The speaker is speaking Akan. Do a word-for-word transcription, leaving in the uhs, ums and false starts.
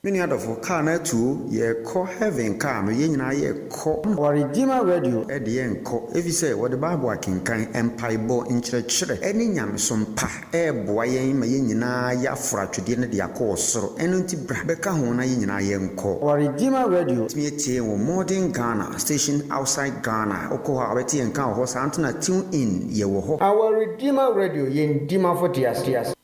Many other for car na two ye call heaven car no ye nyina ye call or Redeemer Radio at the end call if you say what the Bible can kind empire bo in church any nyam some pa e boy yen ma ye nyina ya fra twede ne de akọ soro eno nti bra be ka ho na ye nyina ye nko or Redeemer Radio me tie wo modern Ghana station outside Ghana okọ ha beti en kan ho sa antena tune in ye wo ho our Redeemer Radio yen dima for tias tias